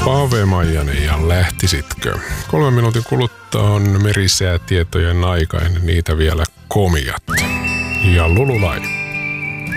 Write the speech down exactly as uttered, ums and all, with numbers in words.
Pave Maijanen ja lähtisitkö? Kolmen minuutin kuluttua on merisäätietojen aika, ennen niitä vielä komiat. Ja Lululai.